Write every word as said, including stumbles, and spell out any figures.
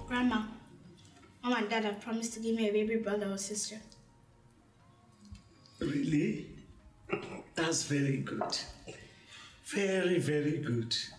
Grandma, Mom and Dad have promised to give me a baby brother or sister. Really? That's very good. Very, very good.